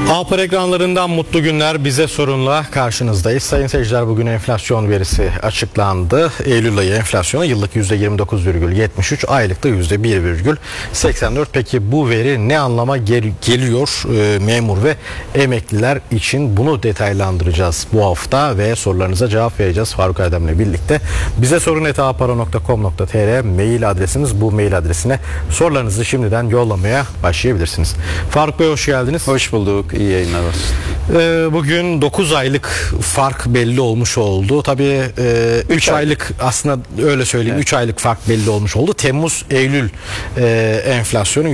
Alper ekranlarından mutlu günler, bize sorunla karşınızdayız. Sayın seyirciler, bugün enflasyon verisi açıklandı. Eylül ayı enflasyonu yıllık %29,73, aylıkta %1,84. Peki bu veri ne anlama geliyor memur ve emekliler için? Bunu detaylandıracağız bu hafta ve sorularınıza cevap vereceğiz Faruk Erdem'le birlikte. Bize sorun@apara.com.tr mail adresimiz. Bu mail adresine sorularınızı şimdiden yollamaya başlayabilirsiniz. Faruk Bey, hoş geldiniz. Hoş bulduk. İyi yayınlar olsun. Bugün 9 aylık fark belli olmuş oldu. Tabii 3 aylık, aslında öyle söyleyeyim, evet. 3 aylık fark belli olmuş oldu. Temmuz-Eylül enflasyonu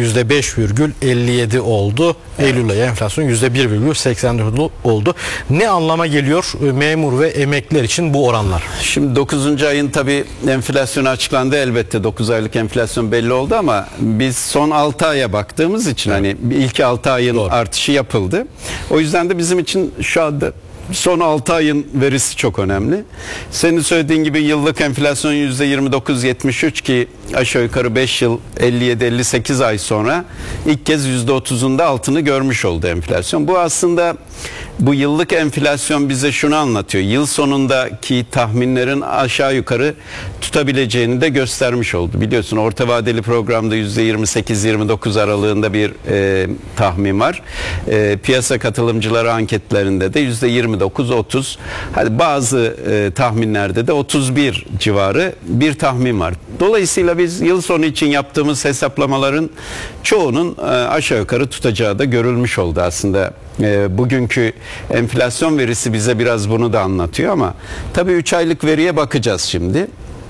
%5,57 oldu. Evet. Eylül ayı enflasyonu %1,84 oldu. Ne anlama geliyor memur ve emekliler için bu oranlar? Şimdi 9. ayın tabii enflasyonu açıklandı. Elbette 9 aylık enflasyon belli oldu ama biz son 6 aya baktığımız için, evet, hani ilk 6 ayın doğru artışı yapıldı. O yüzden de bizim için şu anda son 6 ayın verisi çok önemli. Senin söylediğin gibi yıllık enflasyon %29,73 ki aşağı yukarı 5 yıl 57-58 ay sonra ilk kez %30'un da altını görmüş oldu enflasyon. Bu aslında, bu yıllık enflasyon bize şunu anlatıyor: yıl sonundaki tahminlerin aşağı yukarı tutabileceğini de göstermiş oldu. Biliyorsun, orta vadeli programda %28-29 aralığında bir tahmin var. Piyasa katılımcıları anketlerinde de %29-30. Hadi bazı tahminlerde de 31 civarı bir tahmin var. Dolayısıyla biz yıl sonu için yaptığımız hesaplamaların çoğunun aşağı yukarı tutacağı da görülmüş oldu aslında. Bugünkü enflasyon verisi bize biraz bunu da anlatıyor ama tabii 3 aylık veriye bakacağız şimdi.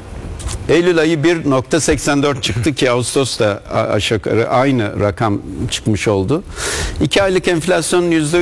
Eylül ayı 1,84 çıktı ki Ağustos'ta aşağı yukarı aynı rakam çıkmış oldu. 2 aylık enflasyonun